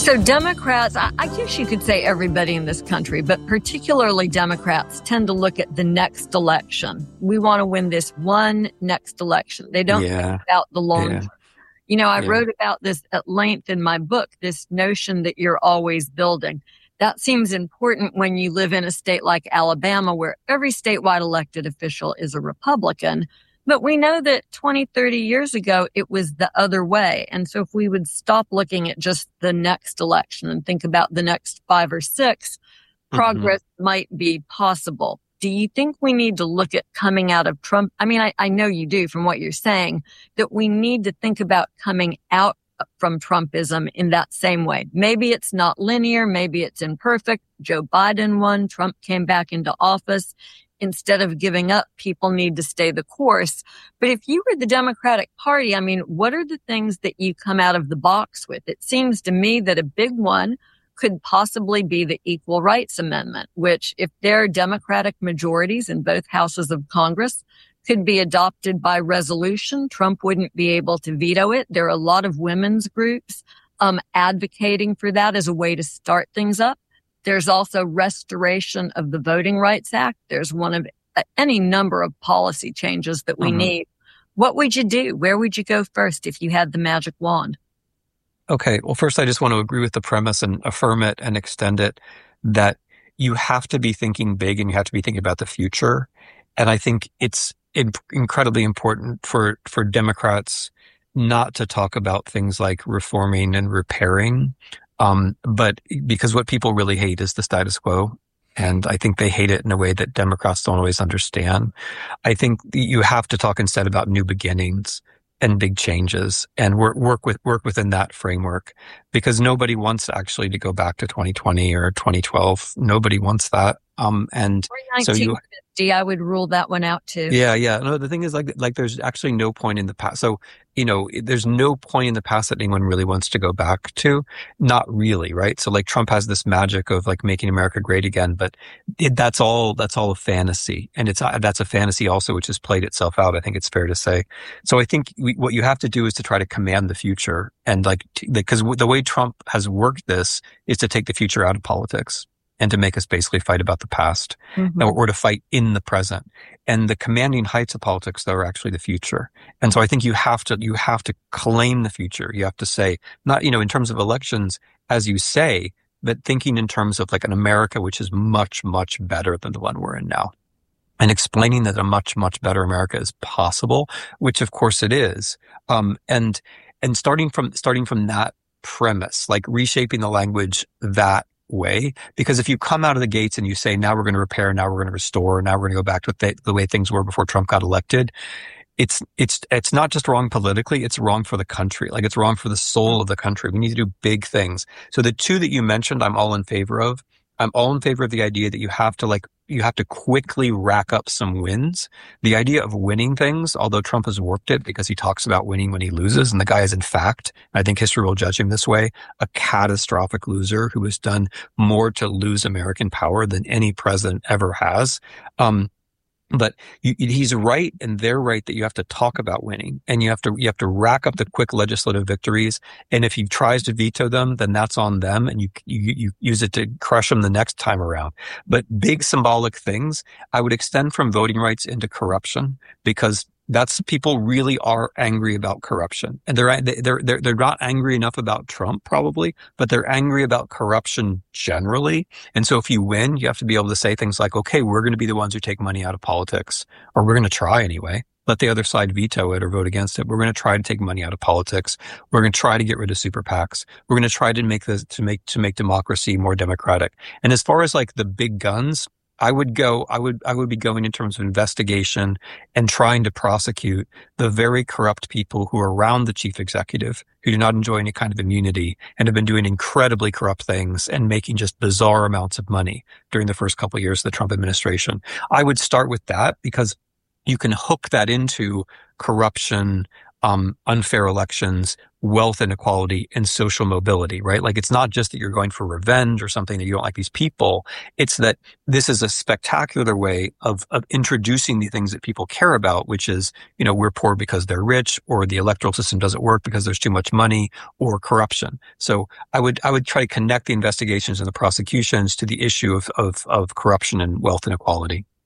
So Democrats, I guess you could say everybody in this country, but particularly Democrats tend to look at the next election. We want to win this one next election. They don't think about the long term. You know, I wrote about this at length in my book, this notion that you're always building. That seems important when you live in a state like Alabama, where every statewide elected official is a Republican. But we know that 20, 30 years ago, it was the other way. And so if we would stop looking at just the next election and think about the next 5 or 6, progress might be possible. Do you think we need to look at coming out of Trump? I mean, I know you do from what you're saying, that we need to think about coming out from Trumpism in that same way. Maybe it's not linear. Maybe it's imperfect. Joe Biden won. Trump came back into office. Instead of giving up, people need to stay the course. But if you were the Democratic Party, I mean, what are the things that you come out of the box with? It seems to me that a big one could possibly be the Equal Rights Amendment, which, if there are Democratic majorities in both houses of Congress, could be adopted by resolution. Trump wouldn't be able to veto it. There are a lot of women's groups advocating for that as a way to start things up. There's also restoration of the Voting Rights Act. There's one of any number of policy changes that we need. What would you do? Where would you go first if you had the magic wand? Okay. Well, first, I just want to agree with the premise and affirm it and extend it that you have to be thinking big and you have to be thinking about the future. And I think it's incredibly important for Democrats not to talk about things like reforming and repairing. But because what people really hate is the status quo. And I think they hate it in a way that Democrats don't always understand. I think you have to talk instead about new beginnings and big changes and work within that framework, because nobody wants actually to go back to 2020 or 2012. Nobody wants that. And so I would rule that one out too. Yeah. No, the thing is like there's actually no point in the past. So, you know, there's no point in the past that anyone really wants to go back to. Not really, right? So like Trump has this magic of like making America great again, but that's all a fantasy. And that's a fantasy also, which has played itself out. I think it's fair to say. So I think what you have to do is to try to command the future. And because the way Trump has worked this is to take the future out of politics and to make us basically fight about the past or to fight in the present. And the commanding heights of politics, though, are actually the future. And so I think you have to claim the future. You have to say, not, you know, in terms of elections, as you say, but thinking in terms of like an America which is much, much better than the one we're in now. And explaining that a much, much better America is possible, which of course it is. And starting from that premise, like reshaping the language that way, because if you come out of the gates and you say, now we're going to repair, now we're going to restore, now we're going to go back to the way things were before Trump got elected, it's not just wrong politically, it's wrong for the country. Like it's wrong for the soul of the country. We need to do big things. So the two that you mentioned, I'm all in favor of. I'm all in favor of the idea that you have to quickly rack up some wins. The idea of winning things, although Trump has worked it because he talks about winning when he loses, and the guy is in fact, I think history will judge him this way, a catastrophic loser who has done more to lose American power than any president ever has. But he's right and they're right that you have to talk about winning and you have to rack up the quick legislative victories. And if he tries to veto them, then that's on them and you use it to crush them the next time around. But big symbolic things, I would extend from voting rights into corruption, because people really are angry about corruption, and they're not angry enough about Trump probably, but they're angry about corruption generally. And so if you win, you have to be able to say things like, okay, we're going to be the ones who take money out of politics, or we're going to try anyway. Let the other side veto it or vote against it. We're going to try to take money out of politics. We're going to try to get rid of super PACs. We're going to try to make democracy more democratic. And as far as like the big guns, I would be going in terms of investigation and trying to prosecute the very corrupt people who are around the chief executive, who do not enjoy any kind of immunity and have been doing incredibly corrupt things and making just bizarre amounts of money during the first couple of years of the Trump administration. I would start with that because you can hook that into corruption, unfair elections, wealth inequality, and social mobility, right? Like, it's not just that you're going for revenge or something that you don't like these people. It's that this is a spectacular way of introducing the things that people care about, which is, we're poor because they're rich, or the electoral system doesn't work because there's too much money, or corruption. So I would try to connect the investigations and the prosecutions to the issue of corruption and wealth inequality.